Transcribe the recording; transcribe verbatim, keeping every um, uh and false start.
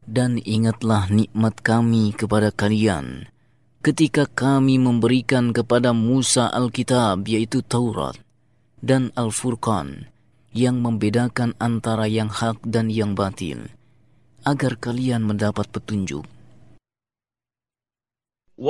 Dan ingatlah nikmat kami kepada kalian ketika kami memberikan kepada Musa Alkitab, yaitu Taurat, dan Al-Furqan, yang membedakan antara yang hak dan yang batil, agar kalian mendapat petunjuk.